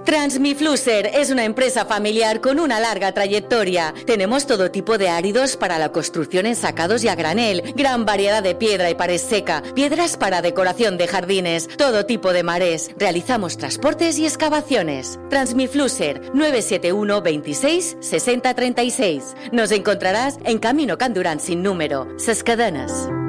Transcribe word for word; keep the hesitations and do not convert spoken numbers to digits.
Transmifluser es una empresa familiar con una larga trayectoria. Tenemos todo tipo de áridos para la construcción en sacados y a granel, gran variedad de piedra y pared seca, piedras para decoración de jardines, todo tipo de marés. Realizamos transportes y excavaciones. Transmifluser nueve siete uno veintiséis sesenta treinta y seis. Nos encontrarás en Camino Can Durán sin número, Ses Cadenes.